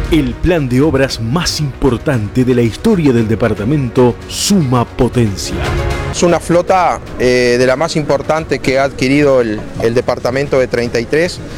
El plan de obras más importante de la historia del departamento suma potencia. Es una flota de la más importante que ha adquirido el departamento de 33.